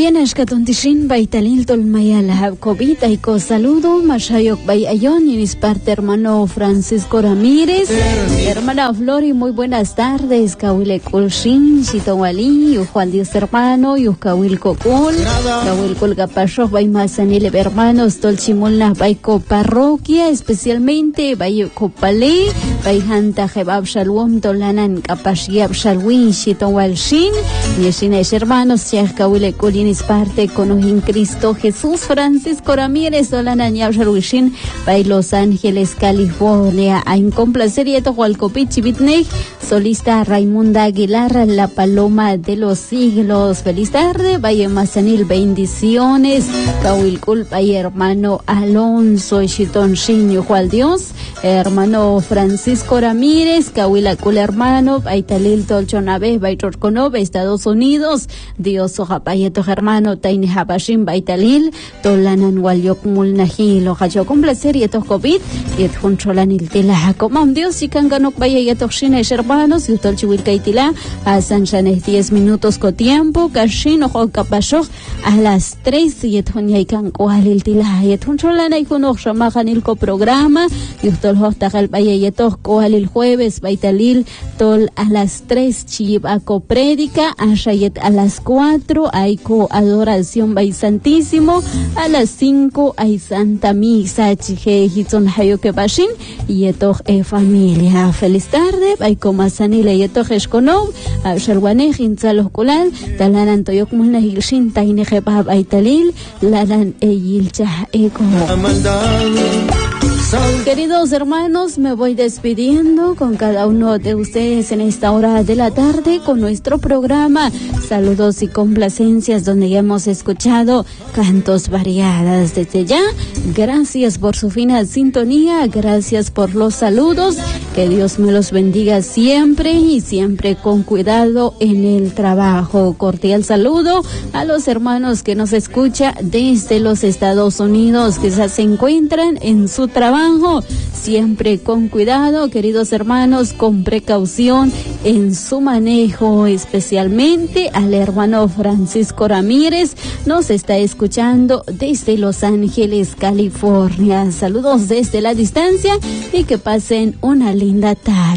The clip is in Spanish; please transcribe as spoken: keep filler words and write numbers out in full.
bien, Ashkatuntishin, Baitalil, Tolmayala, Covita y saludo, Mashayok Bayayon y mis parte hermano Francisco Ramírez, hermana Flori, muy buenas tardes, Kawile Kulshin, Chitawali, Juan Dios hermano, Yuskawil Kokul, Kawil Kulgapashok, Baimasanile hermanos, Tolchimulna, Baiko Parroquia, especialmente Bayoko Pale, Baihanta Jebab Shalom, Tolanan Kapashiab Shalwin, Chitawalshin, Yeshines hermanos, Kawile Kulinis parte con en Cristo Jesús, Francisco Ramírez, Dolanan Yabsharwishin, Bay Los Ángeles, California, en complacería Tohualcopichi Bitneg, solista Raimunda Aguilar, la paloma de los siglos. Feliz tarde, Valle Mazanil, bendiciones. Kawilkul, Bay hermano Alonso, Shiton Shin, Juan Dios, hermano Francisco Ramírez, Kawilakul hermano, Baitalil Tolchonabe, Baitorconobe, Estados Unidos, Dios Ojapayeto hermano, Taini Habashim, Baitalil, Tolanan Walyok Mulnahil, Ojayo complacer y etos COVID, y et Juncholanil Tila, como Dios y Kanganok Vaya y Etoshines hermanos, y Utolchiwilkaitila, a San Janes diez minutos con tiempo, Kashin, Ojo Kapashok, a las tres, y et Hunyaikan Kualil Tila, y et Juncholana y Kunok Shamahanilko programa, y Utolhostajal Vaya y Etos Kualil jueves, Baitalil, Tol a las tres, Chibako Prédica, Ashayet a las cuatro, Aiko Adoración Bay Santísimo, a las cinco hay Santa Misa, Chije Hitzon Hayoke Bashin, y Etoch e familia. Feliz tarde, Aiko Masanile y Etoch Eshkonov, a Shalwane, Hinzalos Kulal, Talanan Toyok Mulna Hilshin, Taine Jebab Aitalil, Lalan e Yilcha Eko. Queridos hermanos, me voy despidiendo con cada uno de ustedes en esta hora de la tarde con nuestro programa Saludos y Complacencias, donde ya hemos escuchado cantos variadas. Desde ya, gracias por su fina sintonía, gracias por los saludos, que Dios me los bendiga siempre y siempre con cuidado en el trabajo. Cordial saludo a los hermanos que nos escuchan desde los Estados Unidos, que ya se encuentran en su trabajo. Siempre con cuidado, queridos hermanos, con precaución en su manejo, especialmente al hermano Francisco Ramírez, nos está escuchando desde Los Ángeles, California. Saludos desde la distancia y que pasen una linda tarde.